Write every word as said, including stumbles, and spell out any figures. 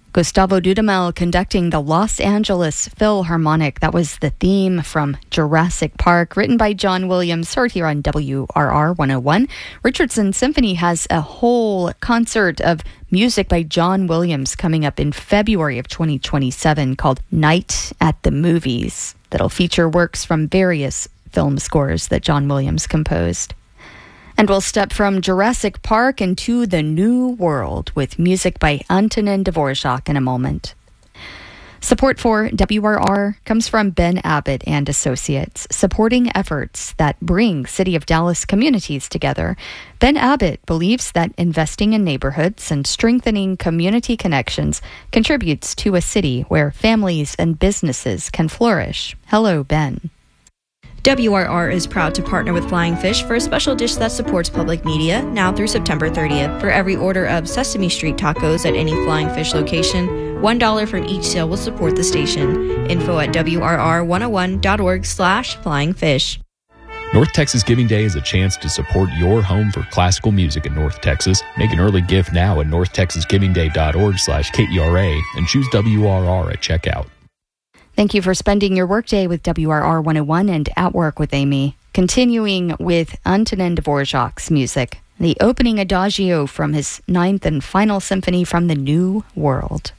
Gustavo Dudamel conducting the Los Angeles Philharmonic. That was the theme from Jurassic Park, written by John Williams, heard here on W R R one oh one. Richardson Symphony has a whole concert of music by John Williams coming up in February of twenty twenty-seven called Night at the Movies. That'll feature works from various film scores that John Williams composed. And we'll step from Jurassic Park into the New World with music by Antonin Dvorak in a moment. Support for W R R comes from Ben Abbott and Associates, supporting efforts that bring City of Dallas communities together. Ben Abbott believes that investing in neighborhoods and strengthening community connections contributes to a city where families and businesses can flourish. Hello, Ben. W R R is proud to partner with Flying Fish for a special dish that supports public media now through September thirtieth. For every order of Sesame Street tacos at any Flying Fish location, one dollar from each sale will support the station. Info at W R R one oh one dot org slash flying fish. North Texas Giving Day is a chance to support your home for classical music in North Texas. Make an early gift now at north texas giving day dot org slash K E R A and choose W R R at checkout. Thank you for spending your workday with W R R one oh one and At Work with Amy. Continuing with Antonin Dvorak's music, the opening adagio from his ninth and final symphony from the New World.